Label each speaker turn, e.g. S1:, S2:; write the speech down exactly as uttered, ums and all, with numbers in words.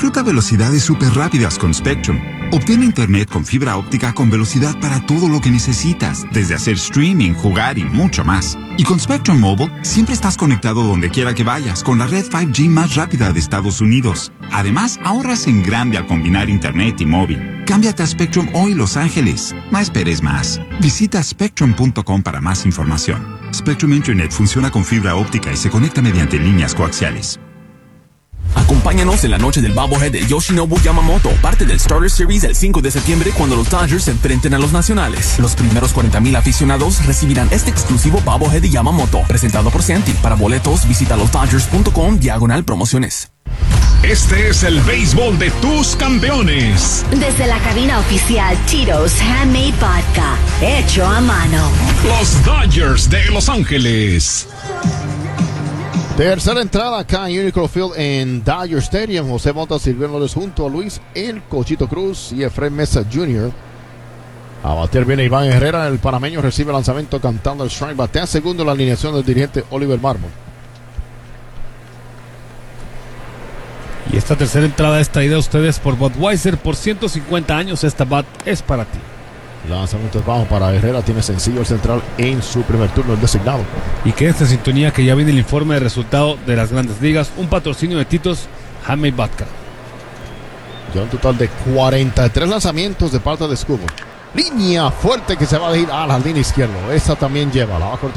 S1: Disfruta velocidades súper rápidas con Spectrum. Obtén internet con fibra óptica con velocidad para todo lo que necesitas, desde hacer streaming, jugar y mucho más. Y con Spectrum Mobile, siempre estás conectado donde quiera que vayas con la red cinco G más rápida de Estados Unidos. Además, ahorras en grande al combinar internet y móvil. Cámbiate a Spectrum hoy, Los Ángeles. No esperes más. Visita spectrum punto com para más información. Spectrum Internet funciona con fibra óptica y se conecta mediante líneas coaxiales.
S2: Acompáñanos en la noche del Bobblehead de Yoshinobu Yamamoto, parte del Starter Series el cinco de septiembre cuando los Dodgers se enfrenten a los Nacionales. Los primeros cuarenta mil aficionados recibirán este exclusivo Bobblehead de Yamamoto, presentado por Santi. Para boletos, visita los dodgers punto com diagonal promociones.
S3: Este es el béisbol de tus campeones.
S4: Desde la cabina oficial Tito's Handmade Vodka, hecho a mano.
S3: Los Dodgers de Los Ángeles.
S5: Tercera entrada acá en Unicron Field en Dodger Stadium. José Mota sirviéndoles junto a Luis El Cochito Cruz y Efraín Mesa junior A bater viene Iván Herrera. El panameño recibe el lanzamiento cantando el strike. Batea segundo la alineación del dirigente Oliver Marmol.
S6: Y esta tercera entrada es traída a ustedes por Budweiser. Por ciento cincuenta años esta bat es para ti.
S5: Lanzamiento es bajo para Herrera. Tiene sencillo el central en su primer turno, el designado.
S6: Y que esta sintonía que ya viene el informe de resultado de las Grandes Ligas. Un patrocinio de Tito's Handmade Vodka.
S5: Ya un total de cuarenta y tres lanzamientos de parte de Escudo. Línea fuerte que se va a ir al jardín izquierdo. Esta también lleva. La va a cortar.